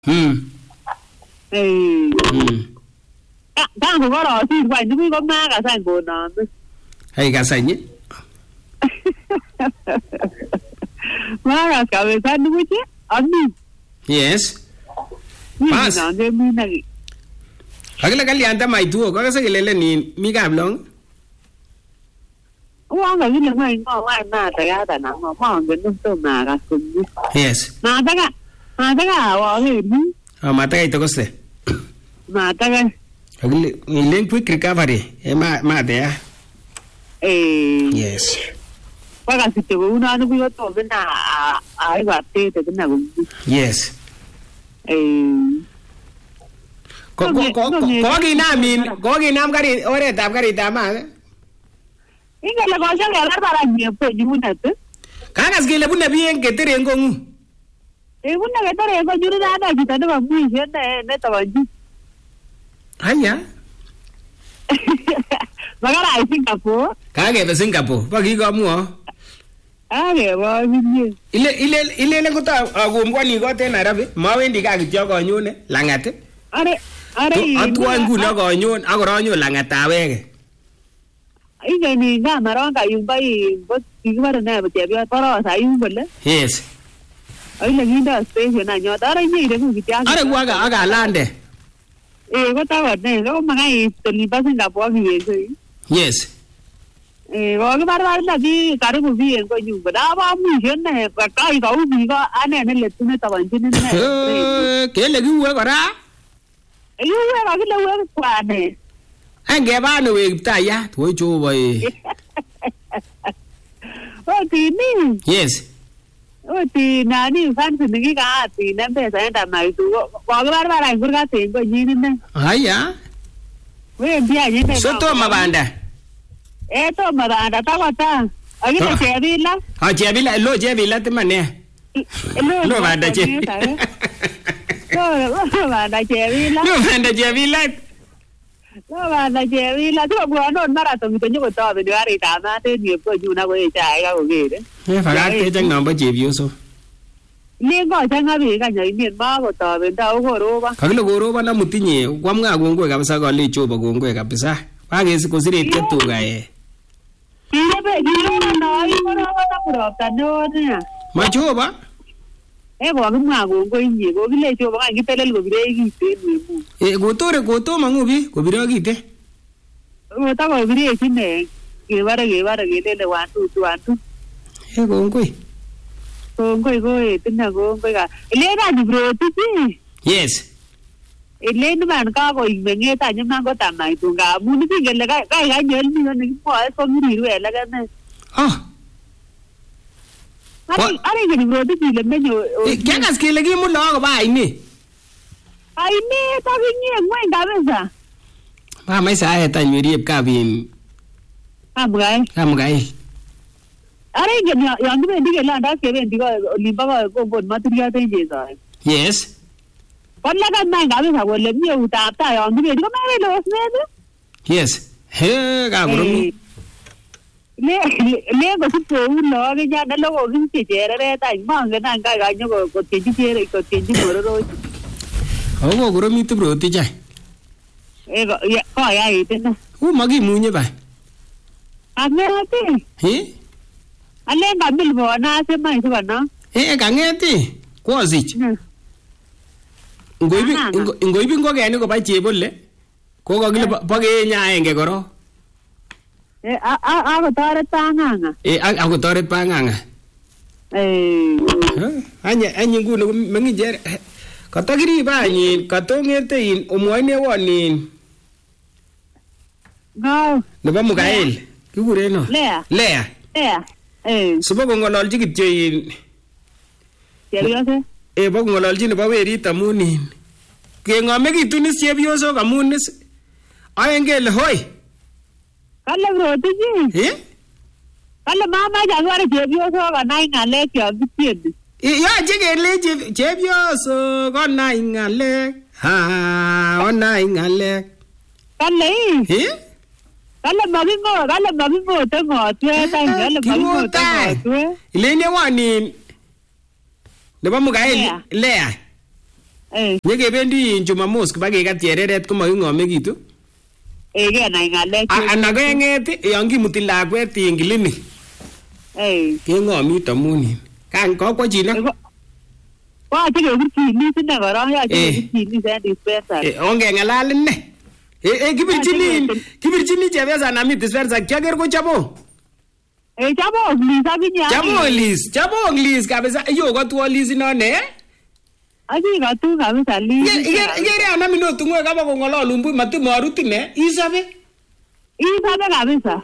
Tangu korosit wany tuguk ko makasany konome. Hai kasany. Makas kabisa nibuch ami. Yes. Pas. Akila kalianta maitu kakase kelele ni mi kablong. Wanga vile mwa ingo wa mata yata na mwa ngento makas kunni. Yes. Mataka wa heri. Mataka itokoste. Mataka. Akila ile quick recovery. Mate ya. Yes. Paka site ko una no biyo to bena ai ba te bena ko. Yes. Kokinam karit oretab karitab maat. Ingele kosha kelar baranye po yunet. Kakas kele bune bien keteren kongu. Bune keteren ko yuru dada kita nebo mwisho ne tawanji. Aya. Magara ai Singapore. Kagebe Singapore. Bakikomuo. Akebo binye. Ile kota akombwani kot en Nairobi. Mawendi kaa kityo konyone langat. Are atwa nguno konyon akoronyo langat awege. Ingeni ngamaron kayumba bot kibare na chebyo porosa yumbole. Yes. Ile nginda station anyot are nyire ku kitya. Are kuaga akalande. Ko tawat ne ko magai tolipa Singapore kiyeso. Yes. Ko barbar na bi karibu bi en ko yumbole. Aba mwisho ne kai ka ubi ko ane ne letune tawanjine ne. Kele kiwe kora. Yuwe kakile we kwane. Angebano we kiptaya tuwe choba Otini. Yes. Oti nani fansi nikika ati nembesa enda maitu. Wakibarabara ingurka tengo nyini ne. Aya. We mbia nyine. So toma banda. Toma banda takota. Akile chebila. Chebila lo chebila timane. Lo banda chebila. Lo banda chebila. Lo banda chebila. Lo banda chebila. Tuwa buwano marathon mito nyuko tobe ni wari tamate ni epo juna ko echa eka kukere. Fakate chang namba chebioso. Lengo changa bika nyoinien mako tobe nda ukoroba. Kakile koroba na mutinye kwa mga kongwe kabisa kali choba kongwe kabisa. Wagesi kusiri ketuga Kiyobe na ikoroba na kuropta nyonya. Machoba? Kwa kimwa kongwe inye ko kile choba kan kitelel ko bire kite nemu. Koto mangubi ko bire kite. Ko ta ko bire chine kebare kelele 1 2 1 2. Kongwe. Kongwe ko etina kongwe ka. Ile ka ni bro tiji. Yes. Ile ni man ka ko imengeta nyama ko tamai tunga muni pingele ka nyel ni ko so ngiriru ele ka ne. Are ni bro tiji le menyo. Kyakas kele ki mulo ko ba ini. Aine ta kinye ngwen kabisa. Mai sa eta nyuriep kabin. Amgai. Are ni yangu bendi ke landa ke bendi ko limba ko bon material tenje sa. Yes. Wala ka nang kabisa ko le mi uta ta yangu bendi ko mere los ne. Yes. He ka guru. Le ko su po ulo ke ya na lo ko kin chere ta mang na ga nyo ko tenji chere ko tenji ro. Ogo guru mi tu bro ti jai. Ko ya itena. Magi munye ba. Angeti. Ale ngambil bona se mai subana. Kangeti. Kwasich. Ngoibi ngogeni ko ba chebole. Ko kagile page nyaenge koro. Ako toret panganga. Ako toret panganga. Anye nguno mengijer. Katagiri ba nyin katongete in omwaine wonin. Go. Nebo Mugael. Kikure no. Lea. Subo kongololji kityo in. Chepyosok. Bo kongololji nebo werit amunin. Kengomekitu is chepyosok amunis. Aengele hoi. Kale bro tiji. Kale mama jangware chepyosok anai ngalek yo kitiendi. Yoche kelechi chepyosok onai ngalek. Onai ngalek. Kale Kale magingo tengotwe kale magingo tengotwe. Ilene wani nebo Mugael Lea. Nyekebendi Jumamos kibakekat chereret komaking'omekitu. Kenai ng'alek. Ana keng'et yon kimuti lakwet in klinik. Keng'omit amun kan kokwo chino. Yoche kebirchinis ine korong, yoche kebirchinis en dispensary. Ongeng'alal ine. Kibirchini chepyosa nami dispensary kyaker ko chabo. Chabo Liz akinye. Chabo Liz kabisa. Iyo kotwo Liz inone. Aki katu kabisa Liz. Ikere anami notungwe kama kong'ololun mbu matimarut ine. Isabe kabisa.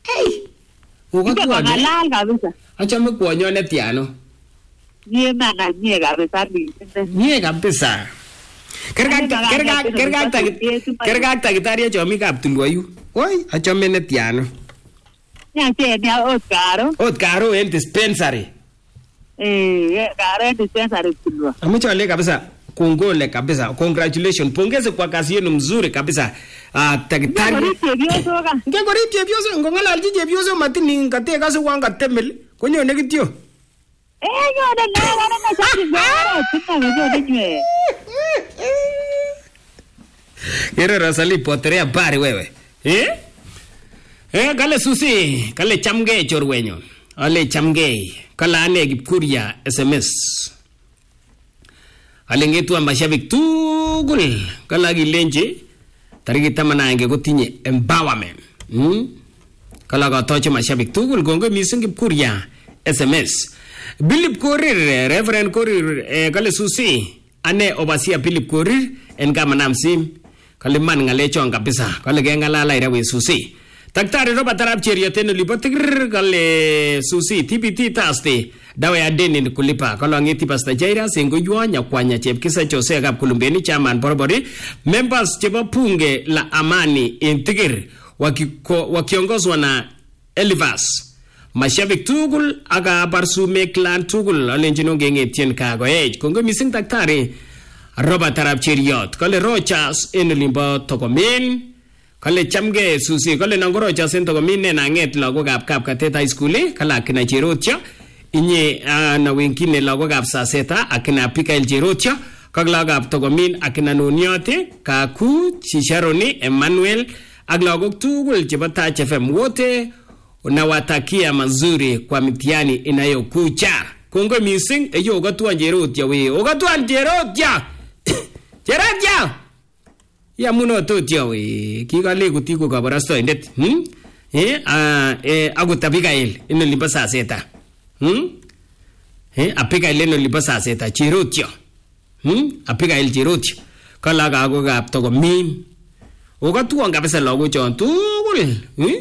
Ng'alal kabisa. Achame kwonyo netiano. Nye mana nye kabisa Liz. Nye kabisa. Kergak takitari achomi kaptulwayu. Oi, achame netiano. Nyache ot karo en dispensary. Karo en dispensary tulwa. Ameche ale kabisa kongole kabisa. Congratulations. Pongeze kwa kazi yenu mzuri kabisa. Takitari. Ngengorip chepyoso ngong'alalchi chepyoso matini ngateka siwan katemel konyone kityo. Kero Rosalie poterea bari wewe. Kale Susi, kale chamgei chorwenyon. Ale chamgei. Kala ane Kipkuria SMS. Ale ngetu mashabik tugul. Kala kilenji tarikit 11 kotinye empowerment. Kala katoche mashabik tugul kongoi mising Kipkuria SMS. Philip Korir, Reverend Korir, kale Susi, ane obasia Philip Korir en kamanam sim. Kale man ngalechon kabisa. Kale kengalala irawe Susi. Daktari Robert Arap Cheriot en lipotikir kale Susi TPT Thursday dawa ya deni kulipa kala ngeti Pastor Jaira sengoywa nyakwanya chepkisa Jose kap kulumbeni chairman Borbori members chebo bunge la Amani intigir wakiongozwa na Elivas mashabik tugul aga barsume clan tugul alenjino ngengetien kagoej kongo mising daktari Robert Arap Cheriot kale Rochas en limbo Tokomin kale chamge Susi kale nangorocha sento komine na nget lagokab Kapkatet High School kala kina Cherotio inye na wengine lagokab Saseta akina Pikael Cherotio kaglagab Tokomin akina Noniote Kaku Chisharoni Emmanuel ak lagok tugul chebo Touch FM wote unawatakia mazuri kwa mitihani inayokuja. Kongo mising eyo ogatuan Cherotio we ogatuan Cherotio ya muno totio we kikale kutiko kabarastoindet agot Abigail ino limba Saseta Abigail ino limba Saseta Cherotio Abigail Cherotio kala gago gap Tokomin ogatuan kabisa logo chon tugul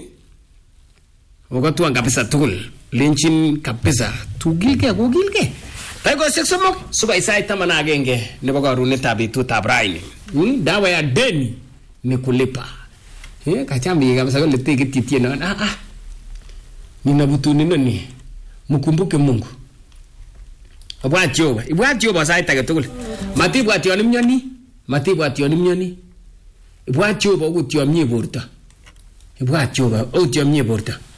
ogatuan kabisa tugul lenchin kabisa tugilke gogilke taiko seksomok subai sai tamana agenge nebo karunetab betutab raini dawa ya deni ni kulipa kachambi kabisa kole tikiti tieno ninabutuni noni mkumbuke Mungu ibwat Jehova sait age tugul matibwat yon imnyoni ibwat Jehova utyomie borto ibwat Jehova utyomie borto